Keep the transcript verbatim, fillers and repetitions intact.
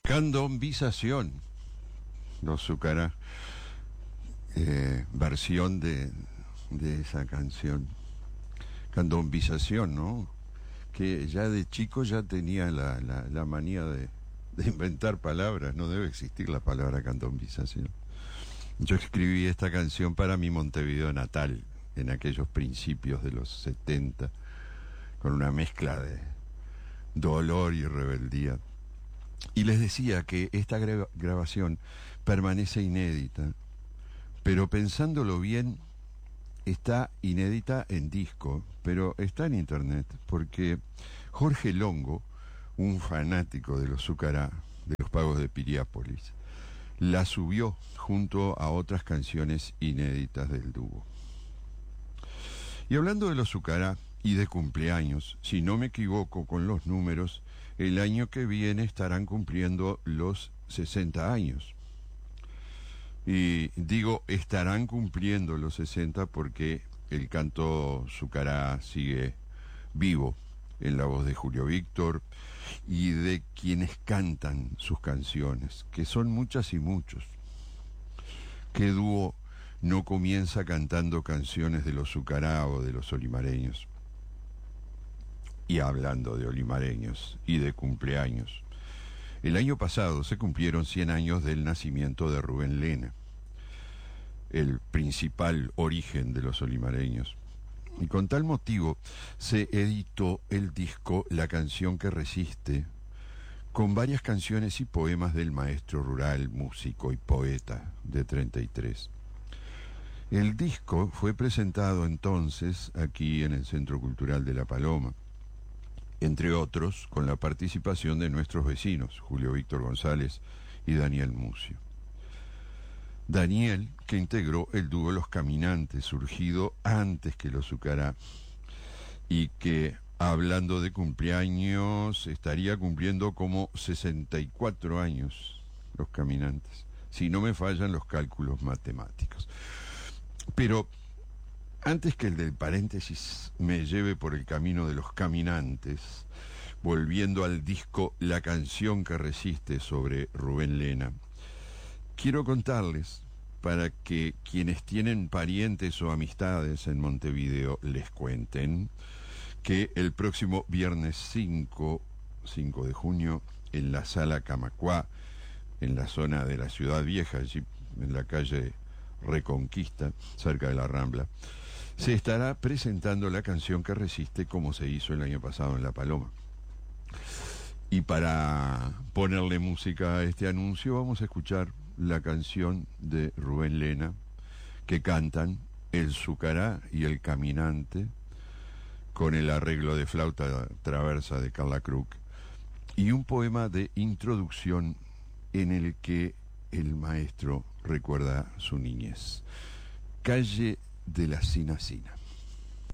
Candombización, los Zucará, eh, versión de, de esa canción. Candombización, ¿no? Que ya de chico ya tenía la, la, la manía de, de inventar palabras. No debe existir la palabra candombización. Yo escribí esta canción para mi Montevideo natal, en aquellos principios de los setenta, con una mezcla de dolor y rebeldía. Y les decía que esta gra- grabación permanece inédita, pero pensándolo bien, está inédita en disco, pero está en internet, porque Jorge Longo, un fanático de los Zucará, de los Pagos de Piriápolis, la subió junto a otras canciones inéditas del dúo. Y hablando de los Zucará y de cumpleaños, si no me equivoco con los números, el año que viene estarán cumpliendo los sesenta años. Y digo estarán cumpliendo los sesenta porque el canto Zucará sigue vivo en la voz de Julio Víctor y de quienes cantan sus canciones, que son muchas y muchos. ¿Qué dúo no comienza cantando canciones de los Zucará o de los olimareños? Y hablando de olimareños y de cumpleaños, el año pasado se cumplieron cien años del nacimiento de Rubén Lena, el principal origen de los olimareños. Y con tal motivo se editó el disco La canción que resiste, con varias canciones y poemas del maestro rural, músico y poeta de treinta y tres. El disco fue presentado entonces aquí en el Centro Cultural de La Paloma, entre otros con la participación de nuestros vecinos, Julio Víctor González y Daniel Mucio. Daniel, que integró el dúo Los Caminantes, surgido antes que los Zucará, y que, hablando de cumpleaños, estaría cumpliendo como sesenta y cuatro años Los Caminantes, si no me fallan los cálculos matemáticos. Pero antes que el del paréntesis me lleve por el camino de Los Caminantes, volviendo al disco La canción que resiste sobre Rubén Lena, quiero contarles, para que quienes tienen parientes o amistades en Montevideo les cuenten, que el próximo viernes cinco de junio, en la Sala Camacuá, en la zona de la Ciudad Vieja, allí en la calle Reconquista, cerca de la Rambla, se estará presentando la canción que resiste, como se hizo el año pasado en La Paloma. Y para ponerle música a este anuncio, vamos a escuchar la canción de Rubén Lena, que cantan el Zucará y el Caminante, con el arreglo de flauta traversa de Carla Krug, y un poema de introducción en el que el maestro recuerda su niñez. Calle de la Sina Sina.